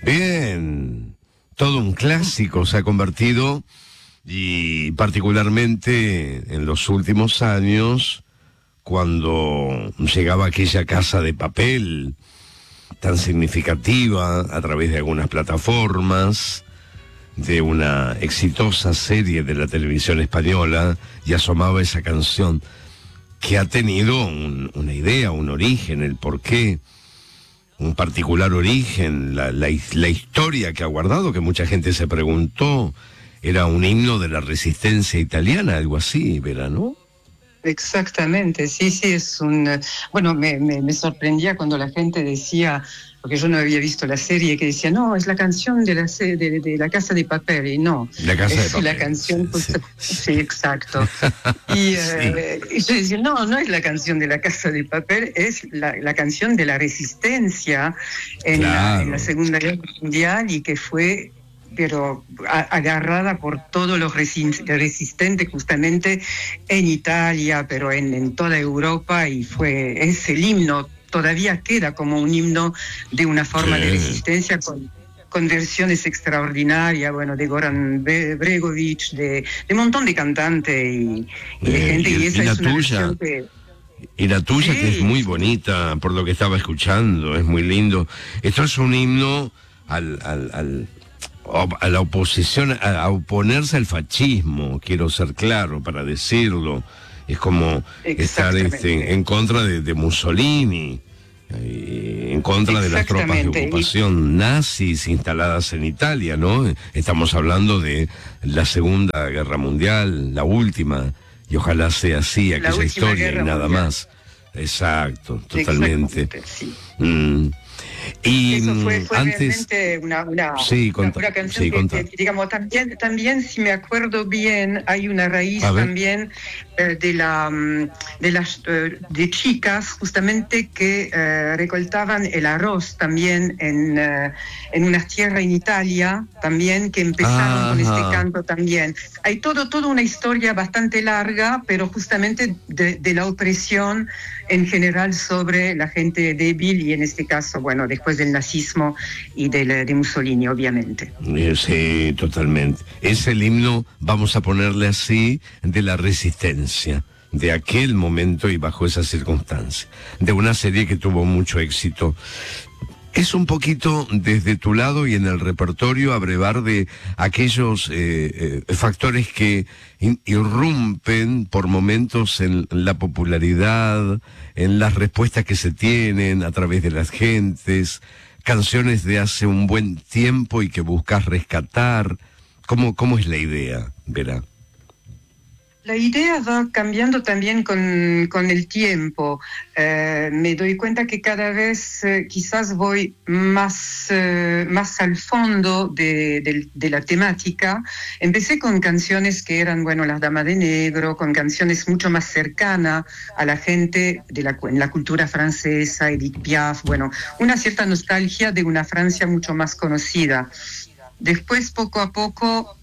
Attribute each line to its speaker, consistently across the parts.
Speaker 1: Bien, todo un clásico se ha convertido, y particularmente en los últimos años, cuando llegaba aquella Casa de Papel tan significativa a través de algunas plataformas, de una exitosa serie de la televisión española, y asomaba esa canción que ha tenido una idea, un origen, el porqué, un particular origen, la historia que ha guardado, que mucha gente se preguntó. Era un himno de la resistencia italiana, algo así, Vera, ¿no?
Speaker 2: Exactamente, sí, es un... Bueno, me sorprendía cuando la gente decía, porque yo no había visto la serie, que decía, no, es la canción de la Casa de Papel, y no,
Speaker 1: La Casa de Papel,
Speaker 2: la canción... Sí, exacto.
Speaker 1: Sí.
Speaker 2: Y yo decía, no es la canción de la Casa de Papel, es la canción de la resistencia en la Segunda Guerra Mundial, y que fue... pero agarrada por todos los resistentes justamente en Italia, pero en toda Europa, y es el himno, todavía queda como un himno de una forma de resistencia con versiones extraordinarias, bueno, de Goran Bregovic, de un montón de cantantes y de gente, y esa es una versión que...
Speaker 1: Y la tuya, que es muy bonita, por lo que estaba escuchando, es muy lindo. Esto es un himno a la oposición, a oponerse al fascismo, quiero ser claro para decirlo. Es como estar en contra de Mussolini, en contra de las tropas de ocupación nazis instaladas en Italia, ¿no? Estamos hablando de la Segunda Guerra Mundial, la última, y ojalá sea así, aquella historia y nada más. Exacto, totalmente.
Speaker 2: Sí.
Speaker 1: Y
Speaker 2: eso fue
Speaker 1: antes
Speaker 2: realmente una canción que, digamos, también, si me acuerdo bien, hay una raíz también de chicas justamente que recoltaban el arroz también en unas tierras en Italia también, que empezaron con este canto también. Hay toda una historia bastante larga, pero justamente de la opresión en general sobre la gente débil, y en este caso, bueno, después del nazismo y de Mussolini, obviamente.
Speaker 1: Sí, totalmente. Es el himno, vamos a ponerle así, de la resistencia, de aquel momento y bajo esas circunstancias, de una serie que tuvo mucho éxito. Es un poquito desde tu lado y en el repertorio abrevar de aquellos factores que irrumpen por momentos en la popularidad, en las respuestas que se tienen a través de las gentes, canciones de hace un buen tiempo y que buscas rescatar. ¿Cómo es la idea, Vera?
Speaker 2: La idea va cambiando también con el tiempo. Me doy cuenta que cada vez quizás voy más al fondo de la temática. Empecé con canciones que eran, bueno, Las Damas de Negro, con canciones mucho más cercanas a la gente en la cultura francesa, Edith Piaf, bueno, una cierta nostalgia de una Francia mucho más conocida. Después, poco a poco,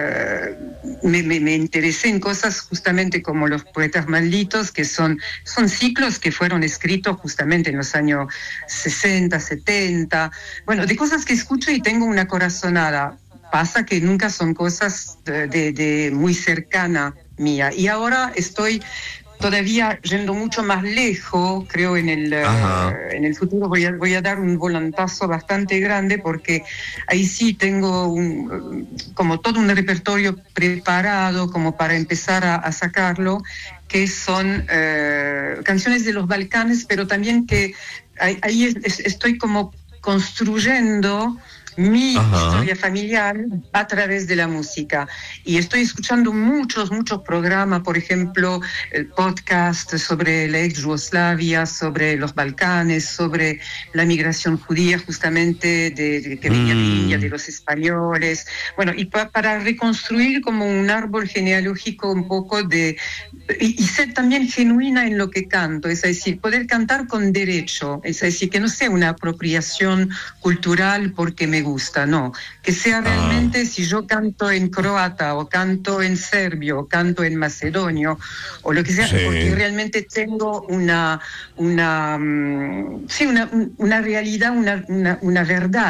Speaker 2: me interesé en cosas justamente como Los Poetas Malditos, que son ciclos que fueron escritos justamente en los años 60, 70. Bueno, de cosas que escucho y tengo una corazonada. Pasa que nunca son cosas de muy cercana mía. Y ahora estoy todavía yendo mucho más lejos, creo en el futuro voy a dar un volantazo bastante grande, porque ahí sí tengo como todo un repertorio preparado como para empezar a sacarlo, que son canciones de los Balcanes, pero también que ahí estoy como construyendo mi historia familiar a través de la música. Y estoy escuchando muchos programas, por ejemplo, el podcast sobre la ex Yugoslavia, sobre los Balcanes, sobre la migración judía justamente que venía de India, de los españoles. Bueno, y para reconstruir como un árbol genealógico un poco y ser también genuina en lo que canto, es decir, poder cantar con derecho, es decir, que no sea una apropiación cultural porque me gusta, no, que sea realmente, si yo canto en croata o canto en serbio o canto en macedonio o lo que sea, porque realmente tengo una realidad, una verdad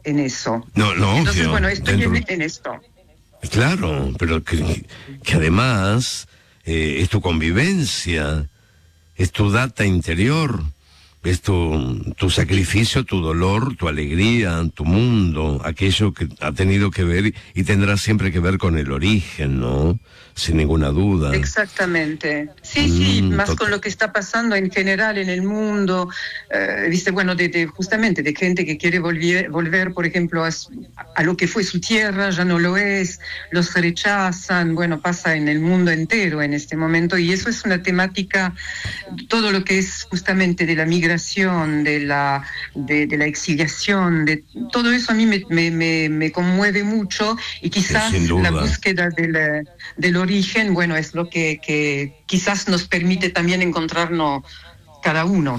Speaker 2: en eso.
Speaker 1: No, no,
Speaker 2: Entonces,
Speaker 1: obvio,
Speaker 2: bueno, estoy
Speaker 1: dentro...
Speaker 2: en esto.
Speaker 1: Claro, pero que además es tu convivencia, es tu data interior, es tu sacrificio, tu dolor, tu alegría, tu mundo, aquello que ha tenido que ver y tendrá siempre que ver con el origen, ¿no? Sin ninguna duda.
Speaker 2: Exactamente. Sí, sí, más con lo que está pasando en general en el mundo, viste, bueno, justamente de gente que quiere volver, por ejemplo, a lo que fue su tierra, ya no lo es, los rechazan, bueno, pasa en el mundo entero en este momento, y eso es una temática, todo lo que es justamente de la migración, de la exiliación, de todo eso a mí me conmueve mucho, y quizás
Speaker 1: sin duda.
Speaker 2: la búsqueda del origen, bueno, es lo que quizás nos permite también encontrarnos cada uno.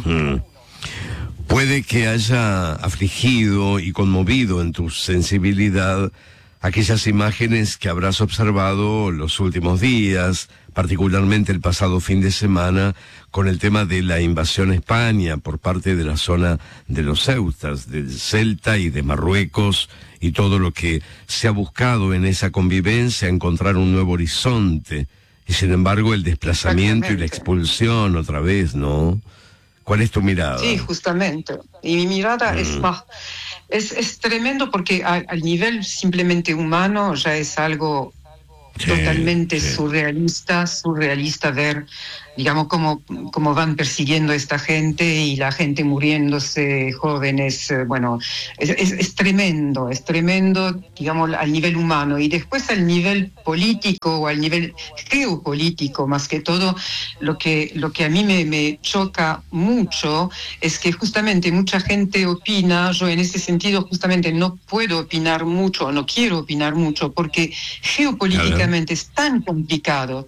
Speaker 1: Puede que haya afligido y conmovido en tu sensibilidad aquellas imágenes que habrás observado los últimos días, particularmente el pasado fin de semana, con el tema de la invasión a España por parte de la zona de los ceutas, del Celta y de Marruecos, y todo lo que se ha buscado en esa convivencia, encontrar un nuevo horizonte, y sin embargo el desplazamiento y la expulsión otra vez, ¿no? ¿Cuál es tu mirada?
Speaker 2: Sí, justamente. Y mi mirada es tremendo, porque al nivel simplemente humano ya es algo totalmente surrealista ver, digamos, cómo van persiguiendo a esta gente, y la gente muriéndose, jóvenes, bueno, es tremendo, digamos, al nivel humano. Y después al nivel político, o al nivel geopolítico, más que todo, lo que a mí me choca mucho es que justamente mucha gente opina. Yo en ese sentido justamente no puedo opinar mucho, no quiero opinar mucho, porque geopolíticamente es tan complicado.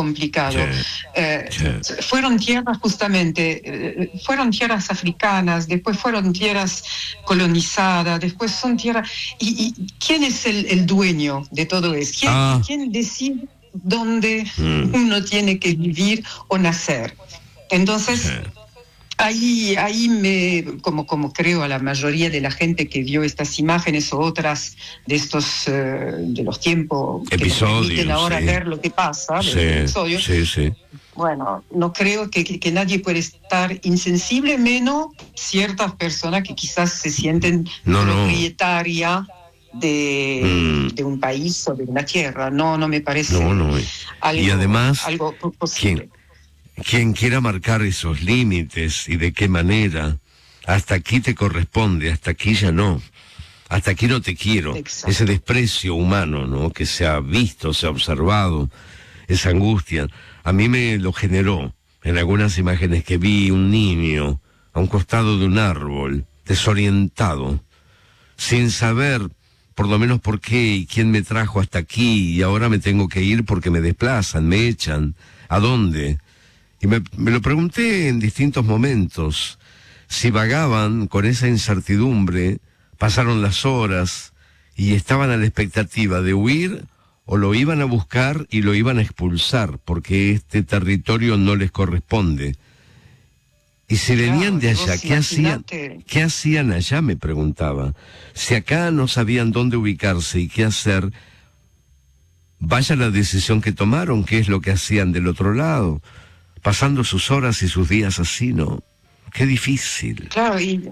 Speaker 2: Fueron tierras justamente, fueron tierras africanas, después fueron tierras colonizadas, después son tierras... ¿Y quién es el dueño de todo eso? ¿Quién decide dónde uno tiene que vivir o nacer? Entonces... Ahí como creo a la mayoría de la gente que vio estas imágenes o otras de estos, de los tiempos que nos permiten ahora ver lo que pasa, de los episodios.
Speaker 1: Sí.
Speaker 2: Bueno, no creo que nadie puede estar insensible, menos ciertas personas que quizás se sienten propietaria de un país o de una tierra. No me parece algo,
Speaker 1: y además,
Speaker 2: algo posible.
Speaker 1: Quien quiera marcar esos límites y de qué manera, hasta aquí te corresponde, hasta aquí ya no, hasta aquí no te quiero. Exacto. Ese desprecio humano, ¿no?, que se ha visto, se ha observado, esa angustia, a mí me lo generó en algunas imágenes que vi un niño a un costado de un árbol, desorientado, sin saber por lo menos por qué y quién me trajo hasta aquí, y ahora me tengo que ir porque me desplazan, me echan. ¿A dónde? Y me lo pregunté en distintos momentos. Si vagaban con esa incertidumbre, pasaron las horas y estaban a la expectativa de huir, o lo iban a buscar y lo iban a expulsar, porque este territorio no les corresponde. Y si venían de allá, ¿qué hacían allá?, me preguntaba. Si acá no sabían dónde ubicarse y qué hacer, vaya la decisión que tomaron, qué es lo que hacían del otro lado, pasando sus horas y sus días así, ¿no? Qué difícil.
Speaker 2: Claro, y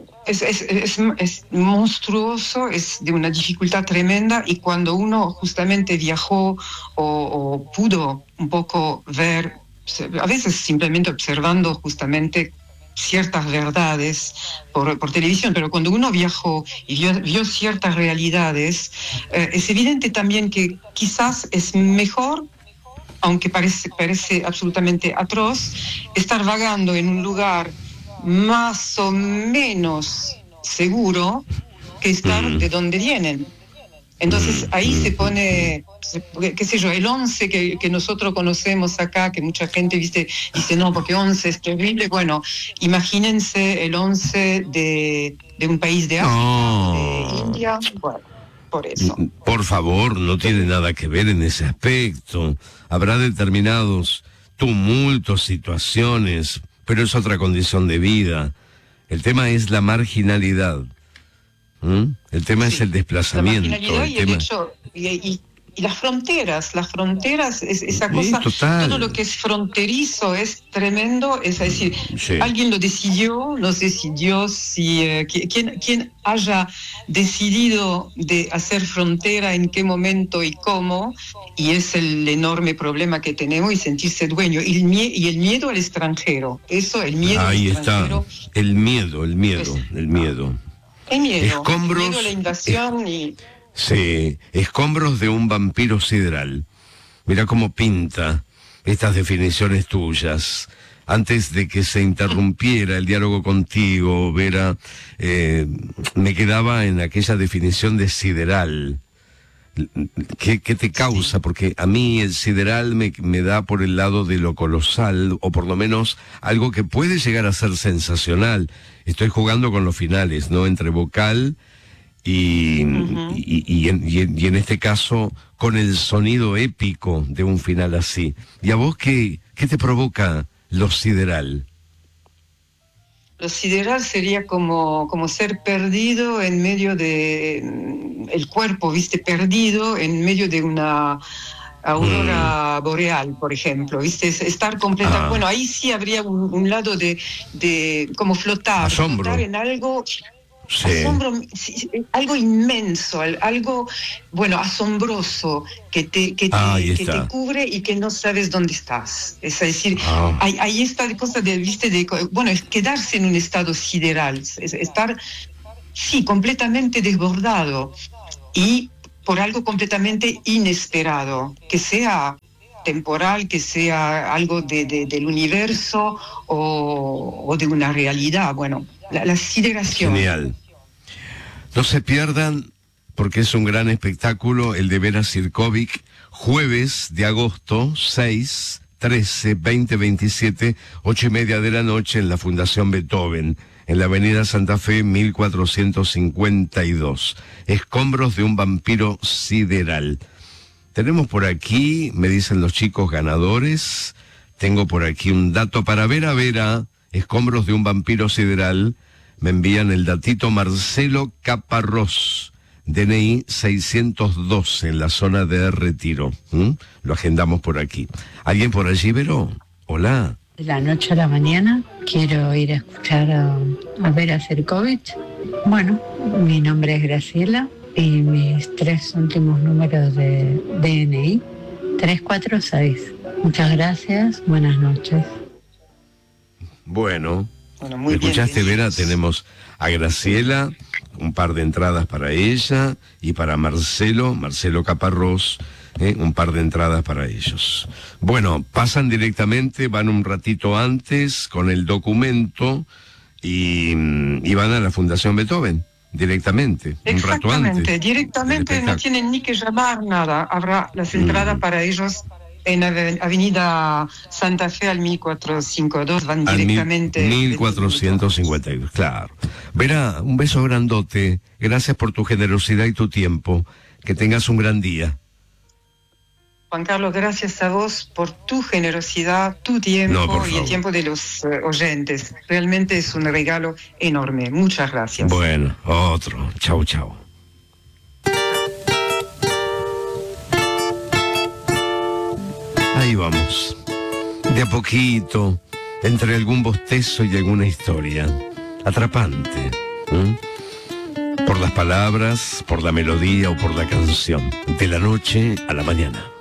Speaker 2: es monstruoso, es de una dificultad tremenda, y cuando uno justamente viajó o pudo un poco ver, a veces simplemente observando justamente ciertas verdades por televisión, pero cuando uno viajó y vio ciertas realidades, es evidente también que quizás es mejor, aunque parece absolutamente atroz, estar vagando en un lugar más o menos seguro que estar de donde vienen. Entonces ahí se pone, qué sé yo, el 11 que nosotros conocemos acá, que mucha gente dice no, porque 11 es terrible. Bueno, imagínense el 11 de un país de África, de India. Bueno, por eso.
Speaker 1: Por favor, no tiene nada que ver en ese aspecto. Habrá determinados tumultos, situaciones, pero es otra condición de vida. El tema es la marginalidad. El tema es el desplazamiento.
Speaker 2: La marginalidad y el hecho... Y las fronteras es esa cosa,
Speaker 1: total.
Speaker 2: Todo lo que es fronterizo es tremendo, es decir, alguien lo decidió, no sé si Dios, si quien haya decidido de hacer frontera, en qué momento y cómo, y es el enorme problema que tenemos, y sentirse dueño, y el miedo al extranjero, el miedo
Speaker 1: Ahí
Speaker 2: al extranjero.
Speaker 1: Está, el miedo.
Speaker 2: El miedo a la invasión y...
Speaker 1: Sí, escombros de un vampiro sideral. Mira cómo pinta estas definiciones tuyas. Antes de que se interrumpiera el diálogo contigo, Vera, me quedaba en aquella definición de sideral. ¿Qué te causa? Porque a mí el sideral me da por el lado de lo colosal, o por lo menos algo que puede llegar a ser sensacional. Estoy jugando con los finales, ¿no? Entre vocal y en este caso con el sonido épico de un final así. ¿Y a vos qué te provoca lo sideral?
Speaker 2: Lo sideral sería como ser perdido en medio de el cuerpo, viste, perdido en medio de una aurora boreal, por ejemplo, viste, estar completa. Bueno, ahí sí habría un lado de como flotar en algo.
Speaker 1: Sí.
Speaker 2: Asombro, algo inmenso, algo, bueno, asombroso que te cubre y que no sabes dónde estás. Es decir, hay esta cosa bueno, es quedarse en un estado sideral, es estar, sí, completamente desbordado y por algo completamente inesperado, que sea temporal, que sea algo del universo o de una realidad. Bueno, la sideración.
Speaker 1: Genial. No se pierdan, porque es un gran espectáculo, el de Vera Sirkovic, jueves de agosto, 6, 13, 20, 27, 8:30 de la noche en la Fundación Beethoven, en la avenida Santa Fe, 1452. Escombros de un vampiro sideral. Tenemos por aquí, me dicen los chicos ganadores, tengo por aquí un dato para Vera, escombros de un vampiro sideral, me envían el datito Marcelo Caparrós, DNI 612 en la zona de Retiro. Lo agendamos por aquí. ¿Alguien por allí, Vero? Hola.
Speaker 3: De la noche a la mañana quiero ir a escuchar a Vera Sirkovic. Bueno, mi nombre es Graciela y mis 3 últimos números de DNI 346. Muchas gracias, buenas noches.
Speaker 1: Bueno, muy ¿escuchaste, bien, Vera? Tenemos a Graciela, un par de entradas para ella, y para Marcelo Caparrós, un par de entradas para ellos. Bueno, pasan directamente, van un ratito antes con el documento y van a la Fundación Beethoven. Directamente, un rato antes.
Speaker 2: Exactamente, directamente, no tienen ni que llamar nada. Habrá las entradas para ellos en Avenida Santa Fe al 1452, van directamente.
Speaker 1: 1452, claro. Vera, un beso grandote, gracias por tu generosidad y tu tiempo, que tengas un gran día.
Speaker 2: Juan Carlos, gracias a vos por tu generosidad, tu tiempo y el tiempo de los oyentes. Realmente es un regalo enorme. Muchas gracias.
Speaker 1: Bueno, otro. Chau, chau. Ahí vamos. De a poquito, entre algún bostezo y alguna historia. Atrapante. Por las palabras, por la melodía o por la canción. De la noche a la mañana.